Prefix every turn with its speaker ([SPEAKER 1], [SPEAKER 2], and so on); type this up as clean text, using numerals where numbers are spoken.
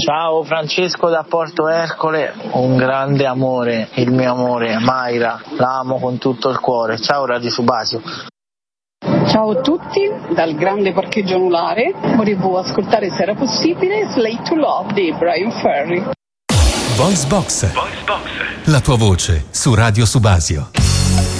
[SPEAKER 1] Ciao Francesco da Porto Ercole, un grande amore, il mio amore, Mayra, l'amo con tutto il cuore. Ciao Radio Subasio.
[SPEAKER 2] Ciao a tutti, dal grande parcheggio anulare volevo ascoltare se era possibile Slate to Love di Brian Ferry.
[SPEAKER 3] Voice Box, la tua voce su Radio Subasio.